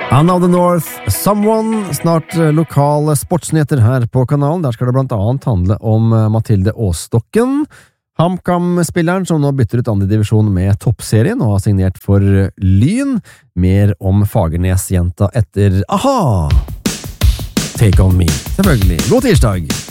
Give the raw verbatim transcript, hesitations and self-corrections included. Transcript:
Anna of the North, Someone, snart lokale sportsnyheter her på kanalen. Der skal det blant annet handle om Mathilde Aastokken, HamKam-spilleren som nå bytter ut andre divisjon med toppserien og har signert for Lyn. Mer om Fagernes-jenta etter A-ha! Take on me, selvfølgelig. God tirsdag!